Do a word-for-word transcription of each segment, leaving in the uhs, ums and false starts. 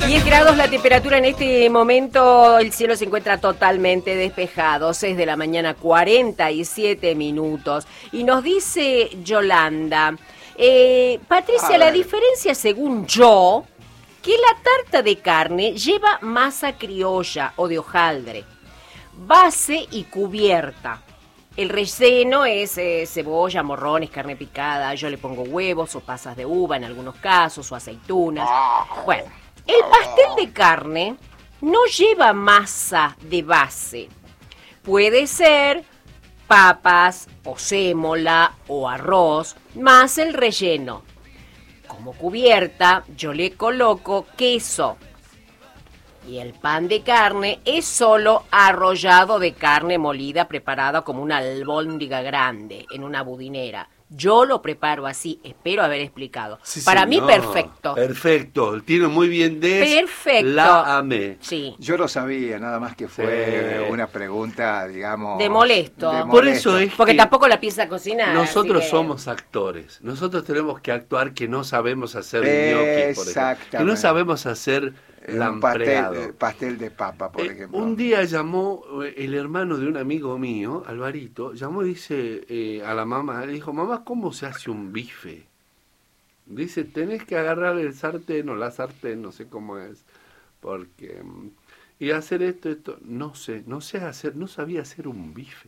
diez grados la temperatura en este momento, el cielo se encuentra totalmente despejado, seis de la mañana, cuarenta y siete minutos. Y nos dice Yolanda, eh, Patricia, la diferencia según yo, que la tarta de carne lleva masa criolla o de hojaldre, base y cubierta. El relleno es eh, cebolla, morrones, carne picada, yo le pongo huevos o pasas de uva en algunos casos o aceitunas. Bueno, el pastel de carne no lleva masa de base. Puede ser papas o sémola o arroz más el relleno. Como cubierta yo le coloco queso. Y el pan de carne es solo arrollado de carne molida preparada como una albóndiga grande en una budinera. Yo lo preparo así, espero haber explicado. Sí, Para señor. mí, perfecto. Perfecto, tiene muy bien de... Perfecto. La amé. Sí. Yo lo sabía, nada más que fue sí. una pregunta, digamos... De molesto. De Por eso es Porque que tampoco la piensa cocinar. Nosotros que... somos actores. Nosotros tenemos que actuar que no sabemos hacer gnocchi, por ejemplo. Que no sabemos hacer... Un pastel, pastel de papa, por eh, ejemplo. Un día llamó el hermano de un amigo mío, Alvarito, llamó y dice eh, a la mamá, le dijo, mamá, ¿cómo se hace un bife? Dice, tenés que agarrar el sartén o la sartén, no sé cómo es, porque... Y hacer esto, esto, no sé, no sé hacer, no sabía hacer un bife.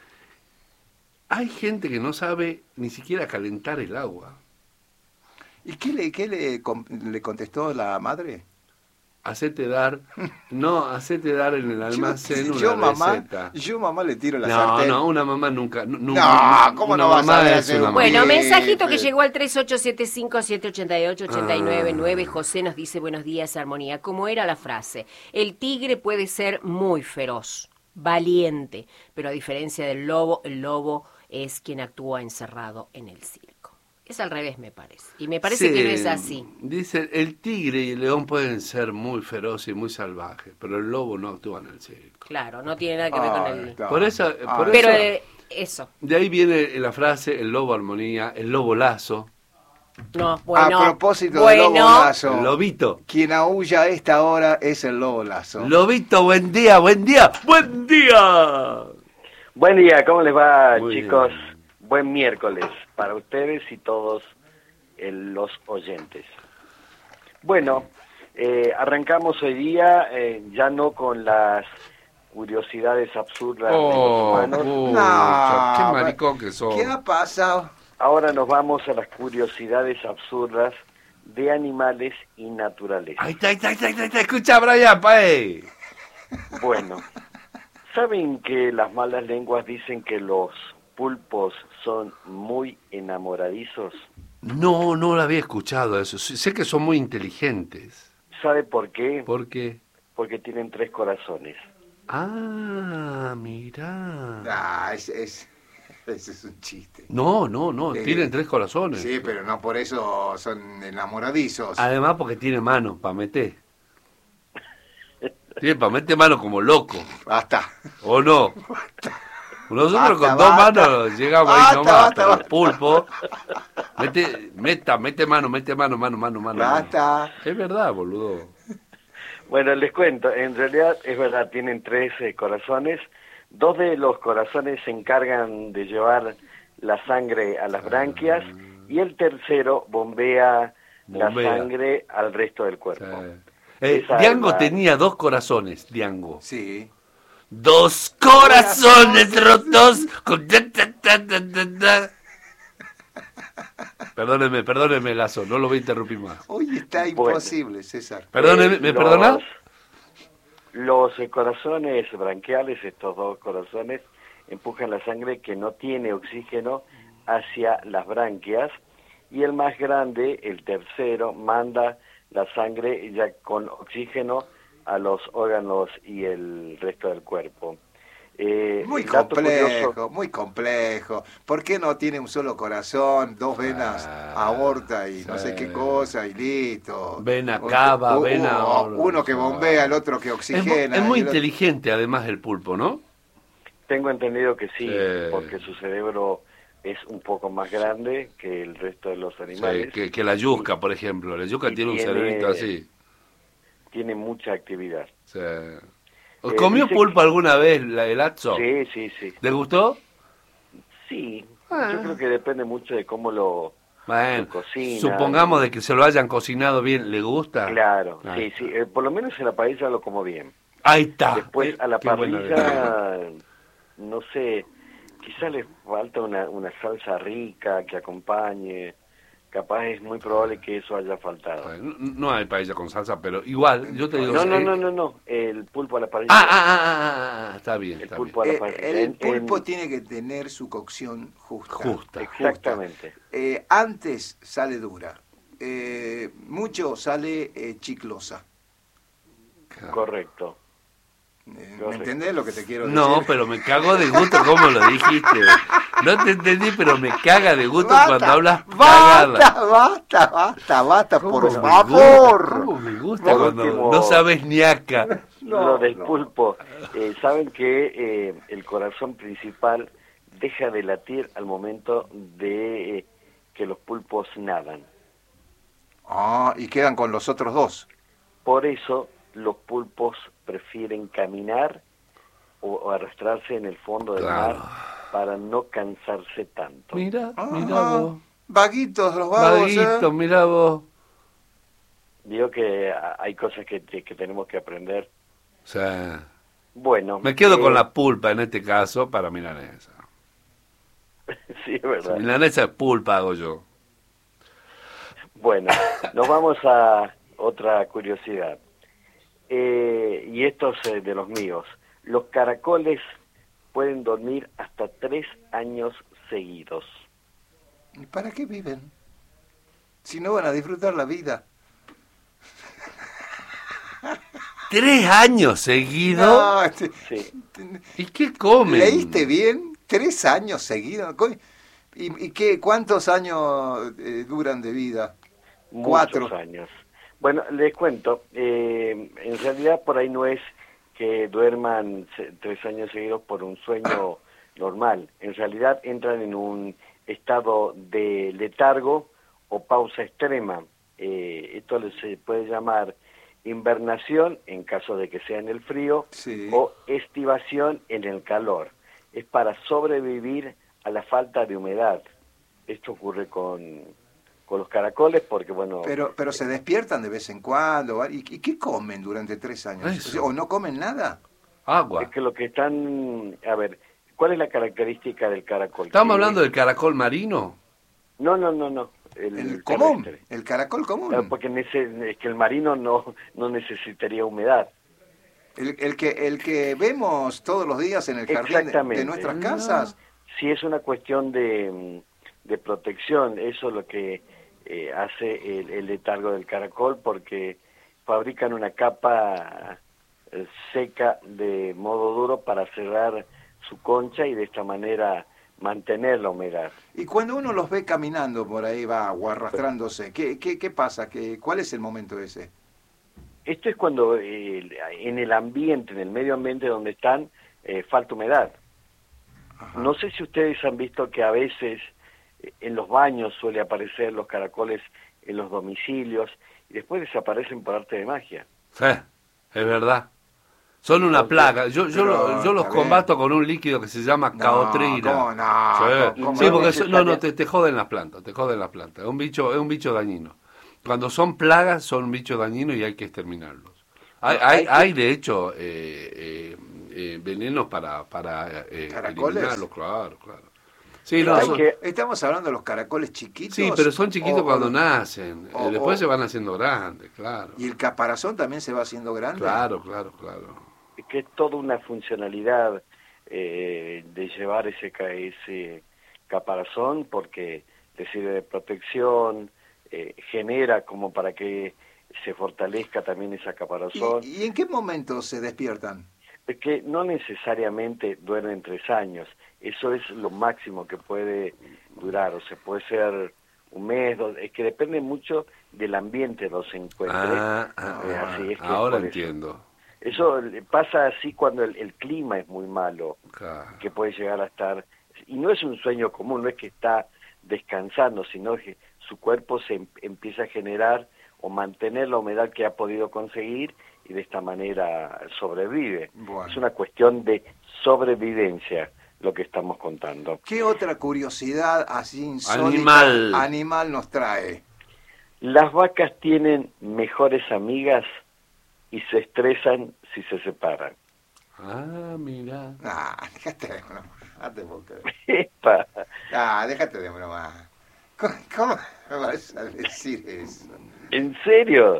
Hay gente que no sabe ni siquiera calentar el agua. ¿Y qué le, qué le, le contestó la madre? Hacete dar, no, hacete dar en el almacén yo, una yo, mamá, receta. Yo mamá le tiro la no, sartén. No, no, una mamá nunca. No, no ¿cómo no vas a hacer una Bueno, mamá. Mensajito que llegó al tres ocho siete cinco siete ocho ocho ocho nueve nueve. Ah. José nos dice, buenos días, Armonía. ¿Cómo era la frase? El tigre puede ser muy feroz, valiente, pero a diferencia del lobo, el lobo es quien actúa encerrado en el circo. Es al revés, me parece. Y me parece sí, que no es así. Dice, el tigre y el león pueden ser muy feroces y muy salvajes, pero el lobo no actúa en el circo. Claro, no tiene nada que ver ah, con el... Por eso, ah, por pero eso, eh, eso. De ahí viene la frase, el lobo armonía, el lobo lazo. No, bueno. A propósito bueno, del lobo lazo, el lobito. Quien aúlla a esta hora es el lobo lazo. Lobito, buen día, buen día, buen día. Buen día, ¿cómo les va, Muy chicos? bien. Buen miércoles para ustedes y todos eh, los oyentes. Bueno, eh, arrancamos hoy día eh, ya no con las curiosidades absurdas oh, de los humanos. No, qué maricón que sos. ¿Qué ha pasado? Ahora nos vamos a las curiosidades absurdas de animales y naturaleza. Ahí está, ahí está, ahí está, ahí está. Escucha, Brian, pae. Bueno, ¿saben que las malas lenguas dicen que los pulpos son muy enamoradizos? No, no lo había escuchado eso. Sé que son muy inteligentes. ¿Sabe por qué? ¿Por qué? Porque tienen tres corazones. Ah, mirá. Ah, ese es, ese es un chiste. No, no, no, eh, tienen tres corazones. Sí, pero no por eso son enamoradizos. Además porque tiene mano para meter. Tiene para meter mano como loco. Basta. ¿O no? Basta. Nosotros basta, con dos basta. manos llegamos basta, ahí nomás, basta, pero basta. el pulpo, mete, meta, mete mano, mete mano, mano, mano, mano. Basta. Es verdad, boludo. Bueno, les cuento, en realidad es verdad, tienen tres eh, corazones. Dos de los corazones se encargan de llevar la sangre a las branquias y el tercero bombea, bombea. la sangre al resto del cuerpo. Sí. Eh, Diango la... tenía dos corazones, Diango. Sí. Dos corazones rotos con... Perdóneme, perdóneme, Lazo, no lo voy a interrumpir más. Hoy está imposible, bueno, César. Perdóneme, ¿me los, perdona? Los eh, corazones branquiales, estos dos corazones, empujan la sangre que no tiene oxígeno hacia las branquias, y el más grande, el tercero, manda la sangre ya con oxígeno a los órganos y el resto del cuerpo. Eh, muy complejo, curioso, muy complejo. ¿Por qué no tiene un solo corazón, dos venas, ah, aorta y sí. no sé qué cosa y listo? Vena cava, o, vena... Uno, uno que bombea, el otro que oxigena. Es, es muy el inteligente otro... además el pulpo, ¿no? Tengo entendido que sí, sí, porque su cerebro es un poco más grande que el resto de los animales. Sí, que, que la yuca, por ejemplo. La yuca tiene, tiene un cerebrito así. tiene mucha actividad. Sí. Eh, ¿Comió pulpo que... alguna vez, la, el Atzo? Sí, sí, sí. ¿Le gustó? Sí, ah. yo creo que depende mucho de cómo lo, bueno, lo cocina. supongamos de que se lo hayan cocinado bien, ¿le gusta? Claro, Ahí sí, está. sí, eh, por lo menos en la paella lo como bien. Ahí está. Después eh, a la qué buena parrilla, no sé, quizá le falta una, una salsa rica que acompañe, capaz es muy probable que eso haya faltado. No, no hay paella con salsa, pero igual, yo te digo... No, no, eh, no, no, no, el pulpo a la parrilla. Ah, ah, ah, ah, ah, está bien, El está pulpo bien. a la Eh, parrilla. el En- pulpo en- tiene que tener su cocción justa. Justa. Exactamente. Eh, antes sale dura. Eh, mucho sale eh, chiclosa. Claro. Correcto. Eh, ¿Me Correcto. entendés lo que te quiero decir? No, pero me cago de gusto como lo dijiste. No te entendí, pero me caga de gusto Basta, cuando hablas basta, cagada. basta, basta, basta, ¿Cómo por me favor. gusta? ¿Cómo me gusta Por cuando último- no sabes ni acá? No, Lo del no. pulpo. Eh, Saben que eh, el corazón principal deja de latir al momento de eh, que los pulpos nadan. Ah, y quedan con los otros dos. Por eso los pulpos prefieren caminar o, o arrastrarse en el fondo del Claro. mar para no cansarse tanto. Mira, Ah, mira vos. vaguitos los vagos, Vaguito, ¿eh? mira vos. Digo que a- hay cosas que, que tenemos que aprender. O sea, Bueno. me quedo eh, con la pulpa en este caso para milanesa. Sí, es verdad. Milanesa es pulpa, hago yo. Bueno, nos vamos a otra curiosidad. Eh, y esto es eh, de los míos. Los caracoles pueden dormir hasta tres años seguidos. ¿Y para qué viven? Si no van a disfrutar la vida. ¿Tres años seguidos? No, este- Sí. ¿Y qué comen? ¿Leíste bien? ¿Tres años seguidos? Co- ¿Y, y qué, cuántos años eh, duran de vida? Muchos Cuatro. años. Bueno, les cuento, eh, en realidad por ahí no es que duerman se- tres años seguidos por un sueño normal. En realidad entran en un estado de letargo o pausa extrema. Eh, esto se puede llamar invernación en caso de que sea en el frío Sí. o estivación en el calor. Es para sobrevivir a la falta de humedad. Esto ocurre con, con los caracoles porque, bueno... Pero, pero se despiertan de vez en cuando. ¿Y, y qué comen durante tres años? Eso. ¿O no comen nada? Agua. Es que lo que están... A ver, ¿cuál es la característica del caracol? ¿Estamos Que- hablando del caracol marino? No, no, no, no. El, El común, terrestre. el caracol común. Claro, porque nece- es que el marino no, no necesitaría humedad. El, el que el que vemos todos los días en el jardín de, Exactamente. de nuestras casas. Sí, es una cuestión de, de protección. Eso es lo que eh, hace el, el letargo del caracol, porque fabrican una capa eh, seca de modo duro para cerrar su concha y de esta manera mantener la humedad. Y cuando uno los ve caminando por ahí, va, o arrastrándose, ¿qué, qué, qué pasa? ¿Qué, ¿Cuál es el momento ese? Esto es cuando eh, en el ambiente, en el medio ambiente donde están, eh, falta humedad. Ajá. No sé si ustedes han visto que a veces eh, en los baños suele aparecer los caracoles en los domicilios y después desaparecen por arte de magia. Sí, es verdad. Son una plaga. Yo, yo, Pero, lo- yo los está bien. combato con un líquido que se llama No, caotrina. ¿cómo no? Sí, ¿Cómo Sí, no? porque eso- no, no, Necesaria- te, te joden las plantas, te joden las plantas. Es un bicho, es un bicho dañino. Cuando son plagas, son un bicho dañino y hay que exterminarlos. Hay, No, hay, hay que- hay de hecho, eh, eh, eh, venenos para, para eh, ¿Caracoles? eliminarlos, claro, claro. Sí, Pero no, hay son- que- ¿Estamos hablando de los caracoles chiquitos? sí, pero son chiquitos O- cuando o- nacen. o- Eh, después o- se van haciendo grandes, claro. ¿Y el caparazón también se va haciendo grande? Claro, claro, claro. Que es toda una funcionalidad eh, de llevar ese, ca- ese caparazón porque le sirve de protección, eh, genera como para que se fortalezca también esa caparazón. ¿Y, y en qué momento se despiertan? Es que no necesariamente duermen tres años, eso es lo máximo que puede durar, o sea, puede ser un mes, dos, es que depende mucho del ambiente donde se encuentre. Ah, ah, Eh, ah, así es que ahora por eso. entiendo. Eso le pasa así cuando el, el clima es muy malo, Claro. que puede llegar a estar, y no es un sueño común, no es que está descansando, sino que su cuerpo se em- empieza a generar o mantener la humedad que ha podido conseguir y de esta manera sobrevive. Bueno. Es una cuestión de sobrevivencia lo que estamos contando. ¿Qué otra curiosidad así insólita Animal. animal nos trae? Las vacas tienen mejores amigas y se estresan si se separan. Ah, mira. Ah, déjate de broma. Déjate boca. Epa. Ah, déjate de broma. ¿Cómo, ¿Cómo me vas a decir eso? ¿En serio?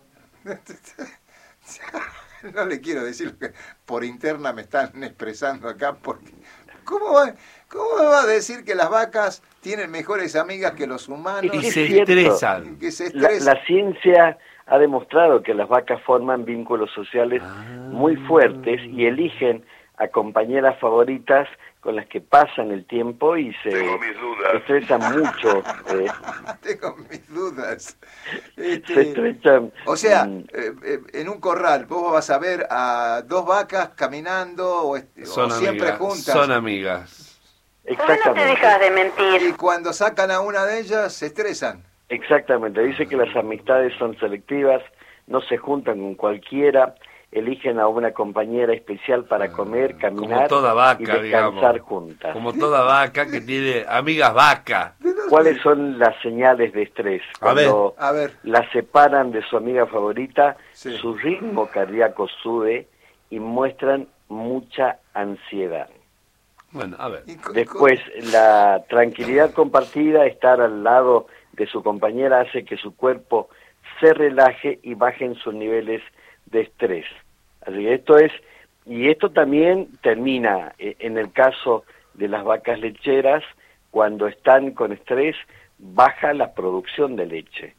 No le quiero decir lo que por interna me están expresando acá, porque ¿cómo va, cómo me va a decir que las vacas tienen mejores amigas que los humanos? Y Es se cierto. estresan. Que se La, estresan. la ciencia ha demostrado que las vacas forman vínculos sociales Ah. muy fuertes y eligen a compañeras favoritas con las que pasan el tiempo y se Tengo mis dudas. estresan mucho. eh, Tengo mis dudas. se Este, estrechan. o sea, mm, eh, eh, en un corral vos vas a ver a dos vacas caminando o, est- Son o siempre amigas. juntas. Son amigas. exactamente. de mentir? Y cuando sacan a una de ellas se estresan. Exactamente. Dice que las amistades son selectivas, no se juntan con cualquiera, eligen a una compañera especial para comer, caminar Como toda vaca, y descansar digamos. juntas. Como toda vaca que tiene amigas vacas. ¿Cuáles son las señales de estrés? A ver, Cuando A ver, la separan de su amiga favorita, Sí. su ritmo cardíaco sube y muestran mucha ansiedad. Bueno, a ver. y co- Después, la tranquilidad compartida, estar al lado de su compañera, hace que su cuerpo se relaje y bajen sus niveles de estrés. Así que esto es, y esto también termina eh, en el caso de las vacas lecheras, cuando están con estrés, baja la producción de leche.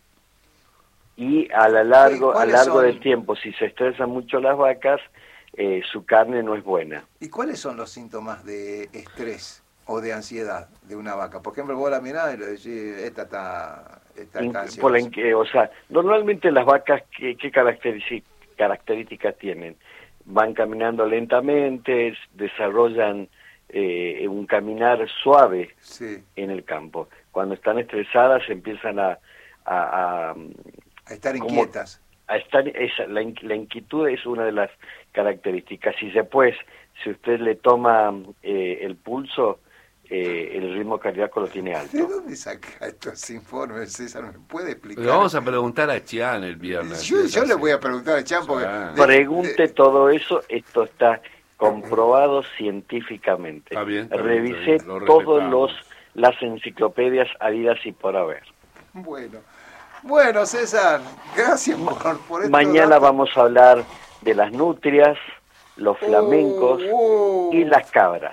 Y a lo largo, a ¿Cuáles largo son? del tiempo, si se estresan mucho las vacas, eh, su carne no es buena. ¿Y cuáles son los síntomas de estrés o de ansiedad de una vaca? Por ejemplo, vos la mirás y le decís, esta está, esta In- está ansiosa. por la inque- o sea, normalmente las vacas, ¿qué, qué caracterici- características tienen? Van caminando lentamente, s- desarrollan eh, un caminar suave Sí, en el campo. Cuando están estresadas empiezan a, a, a, a estar como- inquietas. a estar, esa, la, in- la inquietud es una de las características. Si después, si usted le toma eh, el pulso, eh, el ritmo cardíaco lo tiene ¿De alto. dónde saca estos informes, César? ¿Me puede explicar? Le vamos a preguntar a Chian el viernes. Yo, Es yo le así. voy a preguntar a Chan porque... Ah. de- Pregunte de- todo eso, esto está comprobado científicamente. Está bien, está bien, Revisé está bien, lo todos respetamos. los las enciclopedias habidas y por haber. Bueno, bueno, César, gracias por, por esto. Mañana vamos a hablar de las nutrias, los flamencos Oh, oh. y las cabras.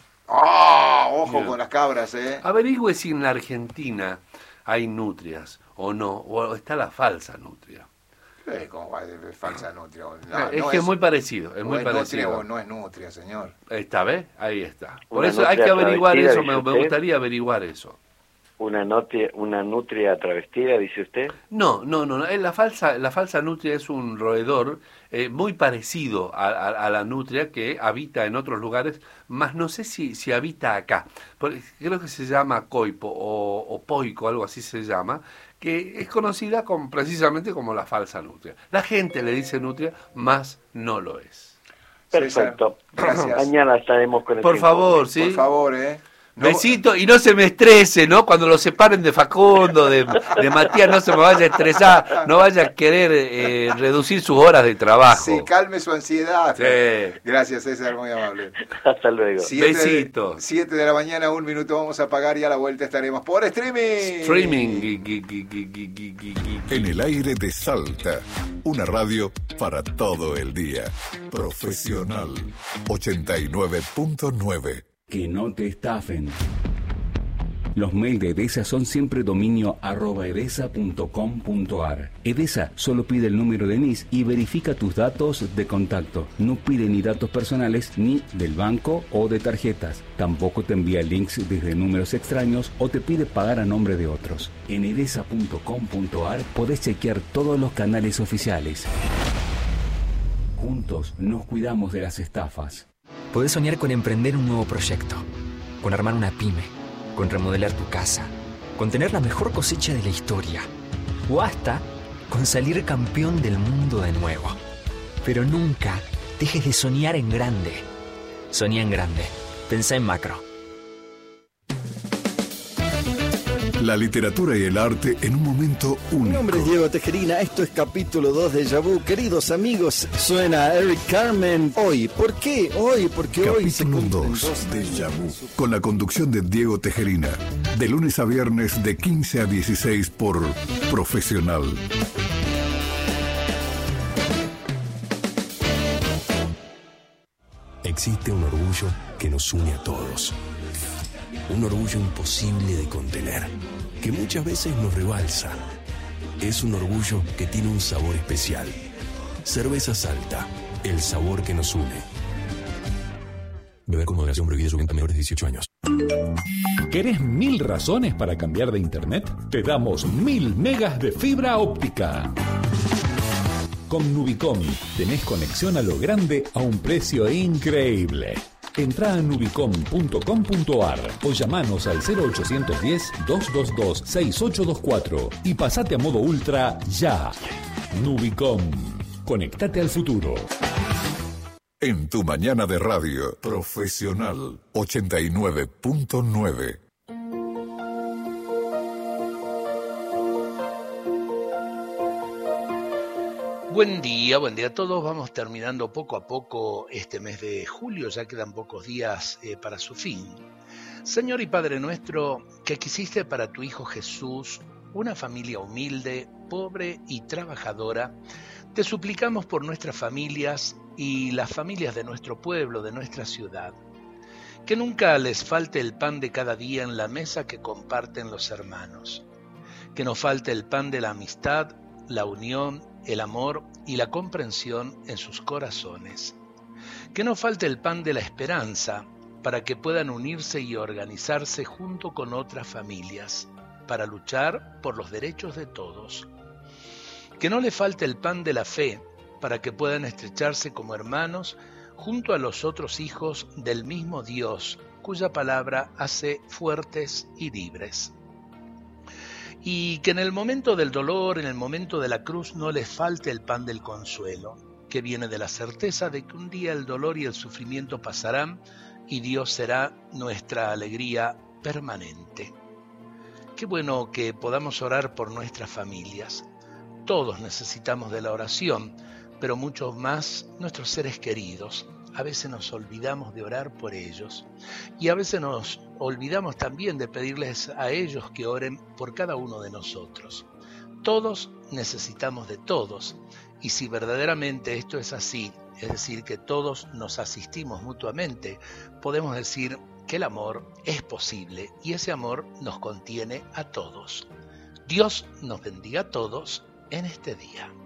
Ah, ojo Bien. con las cabras, ¿eh? Averigüe si en la Argentina hay nutrias o no, o está la falsa nutria. Eh, ¿Cómo va a ser falsa nutria? No, Eh, es no que es muy parecido, es o muy es nutria parecido. o no es nutria, señor. Esta vez, ahí está. Por Una eso hay que nutria averiguar travestida, eso, dice me, me usted. gustaría averiguar eso. Una nutria, una nutria travestida, dice usted. No, no, no, no, eh, la falsa, la falsa nutria es un roedor eh, muy parecido a, a- a la nutria que habita en otros lugares, más no sé si, si habita acá. Porque creo que se llama coipo o, o poico, algo así se llama, que es conocida como, precisamente como la falsa nutria. La gente le dice nutria, más no lo es. Perfecto. César, gracias. Mañana estaremos con el Por favor, ¿sí? Por favor, ¿eh? No- Besito, y no se me estrese, ¿no? Cuando lo separen de Facundo, de, de Matías, no se me vaya a estresar, no vaya a querer eh, reducir sus horas de trabajo. Sí, calme su ansiedad. Sí. Gracias, César, muy amable. Hasta luego. Siete de- Besito. Siete de la mañana, un minuto vamos a pagar y a la vuelta estaremos por streaming. Streaming. Gui, gui, gui, gui, gui, gui, gui, gui. En el aire de Salta, una radio para todo el día. Profesional ochenta y nueve punto nueve. Que no te estafen. Los mails de Edesa son siempre dominio arroba edesa punto com punto ar. Edesa solo pide el número de N I S y verifica tus datos de contacto. No pide ni datos personales ni del banco o de tarjetas. Tampoco te envía links desde números extraños o te pide pagar a nombre de otros. En edesa punto com punto ar podés chequear todos los canales oficiales. Juntos nos cuidamos de las estafas. Podés soñar con emprender un nuevo proyecto, con armar una pyme, con remodelar tu casa, con tener la mejor cosecha de la historia, o hasta con salir campeón del mundo de nuevo. Pero nunca dejes de soñar en grande. Soñá en grande. Pensá en macro. La literatura y el arte en un momento único. Mi nombre es Diego Tejerina, esto es capítulo dos de Déjà Vu. Queridos amigos, suena Eric Carmen. Hoy, ¿por qué? Hoy, porque capítulo hoy se cumplen dos dos de Déjà Vu, con la conducción de Diego Tejerina, de lunes a viernes de quince a dieciséis por Profesional. Existe un orgullo que nos une a todos. Un orgullo imposible de contener, que muchas veces nos rebalsa. Es un orgullo que tiene un sabor especial. Cerveza Salta, el sabor que nos une. Beber con moderación, prohibido, su venta a menores de dieciocho años. ¿Querés mil razones para cambiar de internet? Te damos mil megas de fibra óptica. Con Nubicom tenés conexión a lo grande a un precio increíble. Entrá a nubicom punto com punto ar o llamanos al cero ochocientos diez, doscientos veintidós, sesenta y ocho veinticuatro y pasate a modo ultra ya. Nubicom. Conectate al futuro. En tu mañana de radio, Profesional ochenta y nueve punto nueve. Buen día, buen día a todos. Vamos terminando poco a poco este mes de julio, ya quedan pocos días eh, para su fin. Señor y Padre nuestro, que quisiste para tu Hijo Jesús una familia humilde, pobre y trabajadora, te suplicamos por nuestras familias y las familias de nuestro pueblo, de nuestra ciudad. Que nunca les falte el pan de cada día en la mesa que comparten los hermanos. Que no falte el pan de la amistad, la unión, el amor y la comprensión en sus corazones. Que no falte el pan de la esperanza para que puedan unirse y organizarse junto con otras familias para luchar por los derechos de todos. Que no le falte el pan de la fe para que puedan estrecharse como hermanos junto a los otros hijos del mismo Dios, cuya palabra hace fuertes y libres. Y que en el momento del dolor, en el momento de la cruz, no les falte el pan del consuelo, que viene de la certeza de que un día el dolor y el sufrimiento pasarán y Dios será nuestra alegría permanente. Qué bueno que podamos orar por nuestras familias. Todos necesitamos de la oración, pero mucho más nuestros seres queridos. A veces nos olvidamos de orar por ellos y a veces nos olvidamos también de pedirles a ellos que oren por cada uno de nosotros. Todos necesitamos de todos y si verdaderamente esto es así, es decir, que todos nos asistimos mutuamente, podemos decir que el amor es posible y ese amor nos contiene a todos. Dios nos bendiga a todos en este día.